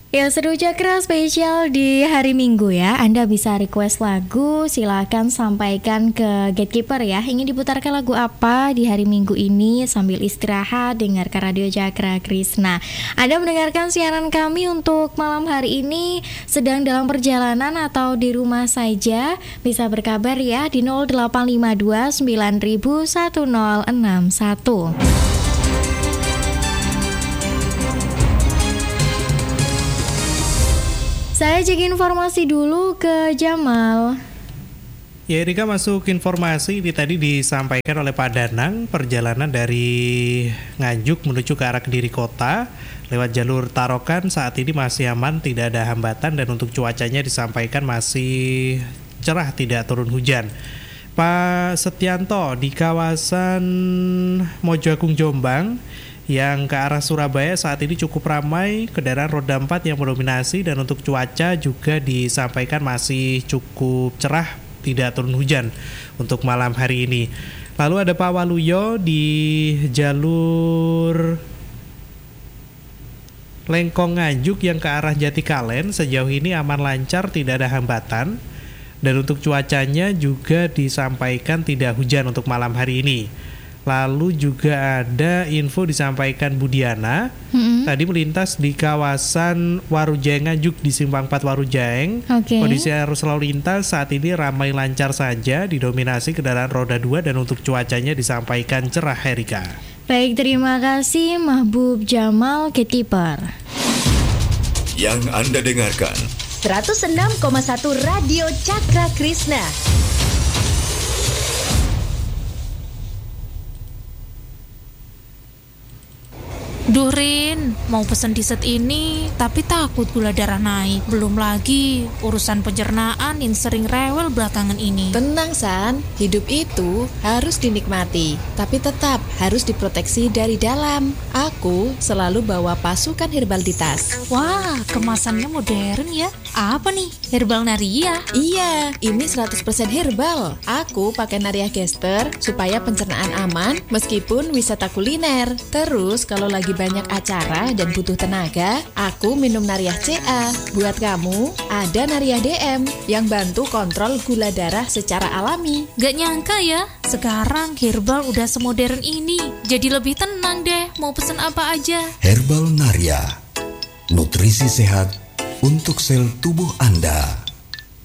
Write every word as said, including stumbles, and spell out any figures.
Ya, Seru Cakra spesial di hari Minggu ya. Anda bisa request lagu, silakan sampaikan ke Gatekeeper ya. Ingin diputarkan lagu apa di hari Minggu ini sambil istirahat dengarkan Radio Cakra Krishna. Anda mendengarkan siaran kami untuk malam hari ini sedang dalam perjalanan atau di rumah saja, bisa berkabar ya di nol delapan lima dua sembilan nol nol satu nol enam satu. Saya cek informasi dulu ke Jamal. Ya, Erika, masuk informasi ini tadi disampaikan oleh Pak Danang, perjalanan dari Nganjuk menuju ke arah Kediri Kota lewat jalur Tarokan saat ini masih aman, tidak ada hambatan, dan untuk cuacanya disampaikan masih cerah, tidak turun hujan. Pak Setianto di kawasan Mojo Agung Jombang yang ke arah Surabaya saat ini cukup ramai kendaraan roda empat yang mendominasi, dan untuk cuaca juga disampaikan masih cukup cerah, tidak turun hujan untuk malam hari ini. Lalu ada Pak Waluyo di jalur Lengkong Nganjuk yang ke arah Jatikalen, sejauh ini aman lancar, tidak ada hambatan, dan untuk cuacanya juga disampaikan tidak hujan untuk malam hari ini. Lalu juga ada info disampaikan Budiana, mm-hmm. tadi melintas di kawasan Warujaeng Nganjuk di Simpang empat Warujaeng. Okay. Kondisi arus lalu lintas saat ini ramai lancar saja, didominasi kendaraan roda dua, dan untuk cuacanya disampaikan cerah, Erika. Baik, terima kasih Mahbub Jamal, Gatekeeper. Yang Anda dengarkan seratus enam koma satu Radio Cakra Krishna. Duh Rin, mau pesen dessert ini tapi takut gula darah naik. Belum lagi urusan pencernaan yang sering rewel belakangan ini. Tenang San, hidup itu harus dinikmati, tapi tetap harus diproteksi dari dalam. Aku selalu bawa pasukan herbal di tas. Wah, kemasannya modern ya. Apa nih? Herbal Naria? Iya, ini seratus persen herbal. Aku pakai Naria Gester supaya pencernaan aman meskipun wisata kuliner. Terus kalau lagi banyak acara dan butuh tenaga, aku minum Nariah C A. Buat kamu, ada Nariah D M yang bantu kontrol gula darah secara alami. Gak nyangka ya, sekarang herbal udah semodern ini. Jadi lebih tenang deh, mau pesen apa aja. Herbal Naria, nutrisi sehat untuk sel tubuh Anda.